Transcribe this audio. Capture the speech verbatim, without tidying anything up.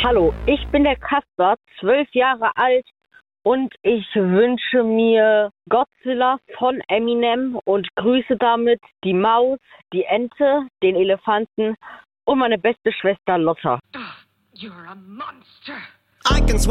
Hallo, ich bin der Kasper, zwölf Jahre alt und ich wünsche mir Godzilla von Eminem und grüße damit die Maus, die Ente, den Elefanten und meine beste Schwester Lotta. You're a monster. I can swear